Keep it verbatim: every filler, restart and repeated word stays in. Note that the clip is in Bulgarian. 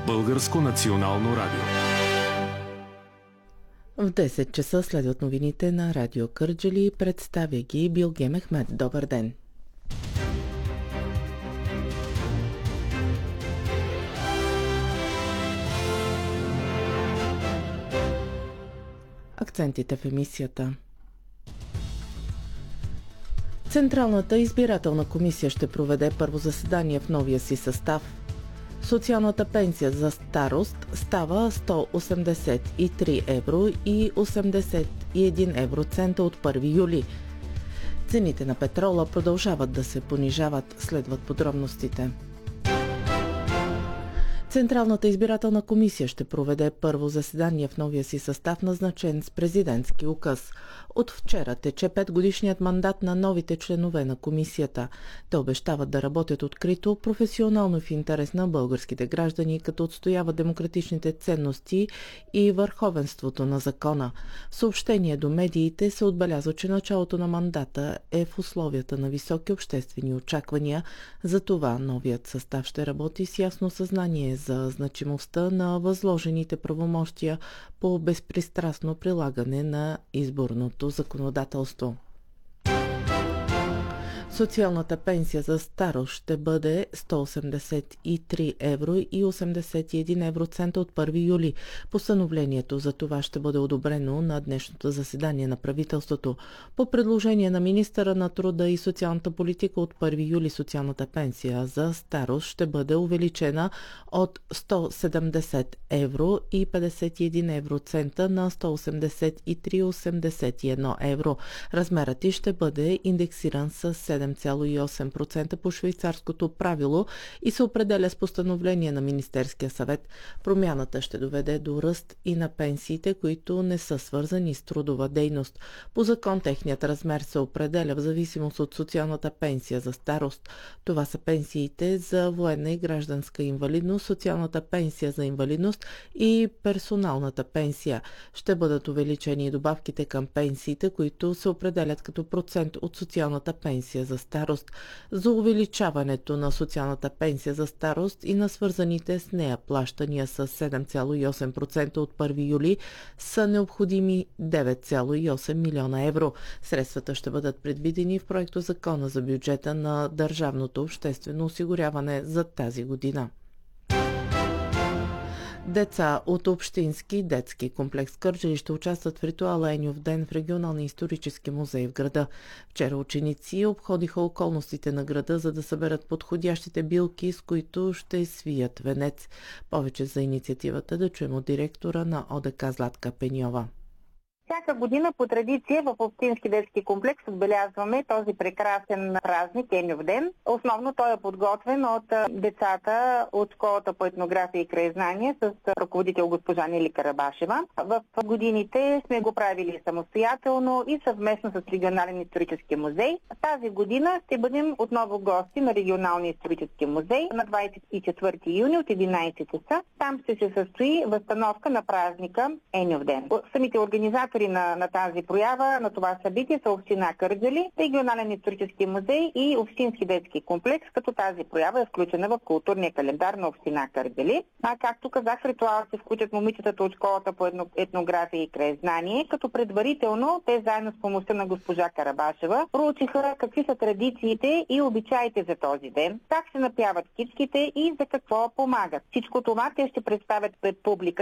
Българско национално радио. В десет часа следват новините на Радио Кърджали. Представя ги Билге Мехмед. Добър ден! Акцентите в емисията. Централната избирателна комисия ще проведе първо заседание в новия си състав. Социалната пенсия за старост става сто осемдесет и три евро и осемдесет и един евроцента от първи юли. Цените на петрола продължават да се понижават, следват подробностите. Централната избирателна комисия ще проведе първо заседание в новия си състав, назначен с президентски указ. От вчера тече петгодишният мандат на новите членове на комисията. Те обещават да работят открито, професионално в интерес на българските граждани, като отстояват демократичните ценности и върховенството на закона. В съобщение до медиите се отбелязва, че началото на мандата е в условията на високи обществени очаквания. Затова новият състав ще работи с ясно съзнание за значимостта на възложените правомощия по безпристрастно прилагане на изборното законодателство. Социалната пенсия за старост ще бъде сто осемдесет и три евро и осемдесет и един евроцента от първи юли. Постановлението за това ще бъде одобрено на днешното заседание на правителството. По предложение на министъра на труда и социалната политика от първи юли социалната пенсия за старост ще бъде увеличена от сто седемдесет евро и петдесет и един евроцента на сто осемдесет и три и осемдесет и едно евро. Размерът й ще бъде индексиран с седем цяло и осем процента по швейцарското правило и се определя с постановление на Министерския съвет. Промяната ще доведе до ръст и на пенсиите, които не са свързани с трудова дейност. По закон техният размер се определя в зависимост от социалната пенсия за старост. Това са пенсиите за военна и гражданска инвалидност, социалната пенсия за инвалидност и персоналната пенсия. Ще бъдат увеличени и добавките към пенсиите, които се определят като процент от социалната пенсия за старост. За увеличаването на социалната пенсия за старост и на свързаните с нея плащания с седем цяло и осем процента от първи юли са необходими девет цяло и осем милиона евро. Средствата ще бъдат предвидени в проекто закона за бюджета на държавното обществено осигуряване за тази година. Деца от Общински детски комплекс Кърджали ще участват в ритуала Еньов ден в Регионалния исторически музей в града. Вчера ученици обходиха околностите на града, за да съберат подходящите билки, с които ще свият венец. Повече за инициативата да чуем от директора на ОДК Златка Пеньова. Всяка година по традиция в Общински детски комплекс отбелязваме този прекрасен празник Еньов ден. Основно той е подготвен от децата от школата по етнография и краезнание с ръководител госпожа Нели Карабашева. В годините сме го правили самостоятелно и съвместно с Регионален исторически музей. Тази година ще бъдем отново гости на Регионалния исторически музей на двадесет и четвърти юни от единадесет часа. Там ще се състои възстановка на празника Еньов ден. Самите организатори На, на тази проява, на това събитие са община Кърджали, Регионален исторически музей и Общински детски комплекс, като тази проява е включена в културния календар на община Кърджали. А както казах, в ритуала се включат момичетата от школата по етно, етнография и краезнание, като предварително те заедно с помощта на госпожа Карабашева проучиха какви са традициите и обичаите за този ден, как се напяват китските и за какво помагат. Всичко това те ще представят пред публика